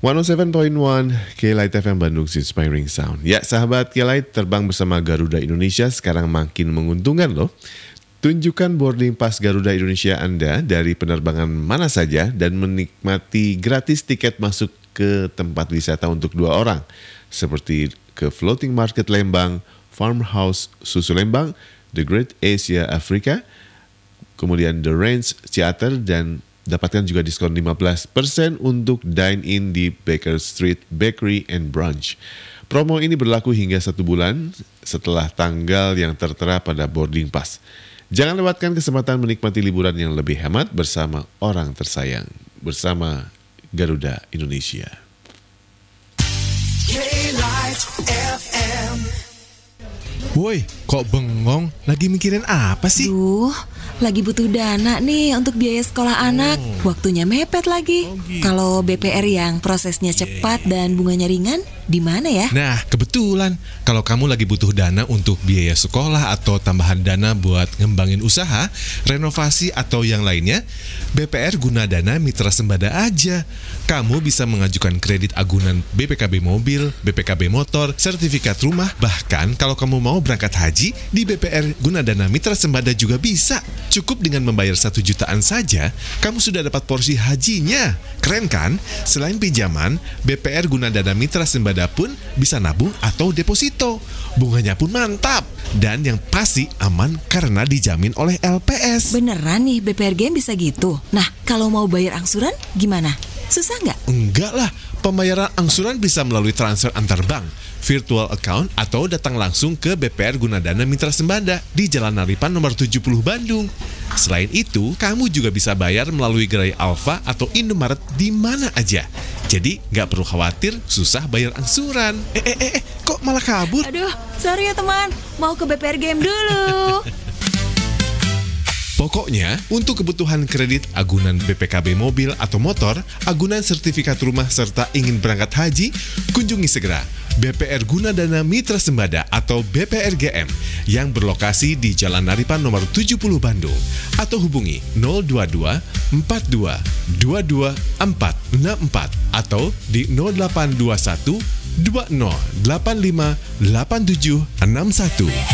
107.1 K-Light FM Bandung Inspiring Sound. Ya sahabat K-Light, terbang bersama Garuda Indonesia sekarang makin menguntungkan loh. Tunjukkan boarding pass Garuda Indonesia Anda dari penerbangan mana saja dan menikmati gratis tiket masuk ke tempat wisata untuk 2 orang. Seperti ke Floating Market Lembang, Farmhouse Susu Lembang, The Great Asia Africa, kemudian The Range Theater, dan dapatkan juga diskon 15% untuk dine-in di Baker Street Bakery and Brunch. Promo ini berlaku hingga 1 bulan setelah tanggal yang tertera pada boarding pass. Jangan lewatkan kesempatan menikmati liburan yang lebih hemat bersama orang tersayang. Bersama Garuda Indonesia. K-Light FM. Woi, kok bengong? Lagi mikirin apa sih? Duh, lagi butuh dana nih untuk biaya sekolah anak. Waktunya mepet lagi. Kalau BPR yang prosesnya cepat dan bunganya ringan, di mana ya? Nah, kebetulan kalau kamu lagi butuh dana untuk biaya sekolah atau tambahan dana buat ngembangin usaha, renovasi atau yang lainnya, BPR Gunadana Mitra Sembada aja. Kamu bisa mengajukan kredit agunan BPKB mobil, BPKB motor, sertifikat rumah, bahkan kalau kamu mau berangkat haji, di BPR Gunadana Mitra Sembada juga bisa. Cukup dengan membayar 1 jutaan saja, kamu sudah dapat porsi hajinya. Keren kan? Selain pinjaman, BPR Gunadana Mitra Sembada pun bisa nabung atau deposito. Bunganya pun mantap. Dan yang pasti aman karena dijamin oleh LPS. Beneran nih BPR Game bisa gitu? Nah, kalau mau bayar angsuran gimana? Susah nggak? Enggak lah, pembayaran angsuran bisa melalui transfer antar bank, virtual account, atau datang langsung ke BPR Gunadana Mitra Sembada di Jalan Naripan nomor 70 Bandung. Selain itu, kamu juga bisa bayar melalui gerai Alfa atau Indomaret di mana aja. Jadi nggak perlu khawatir susah bayar angsuran. Kok malah kabur? Aduh, sorry ya teman, mau ke BPR Game dulu. Pokoknya, untuk kebutuhan kredit agunan BPKB mobil atau motor, agunan sertifikat rumah, serta ingin berangkat haji, kunjungi segera BPR Gunadana Mitra Sembada atau BPR GM yang berlokasi di Jalan Naripan nomor 70 Bandung atau hubungi 022 42 22 464 atau di 0821 20 85 87 61.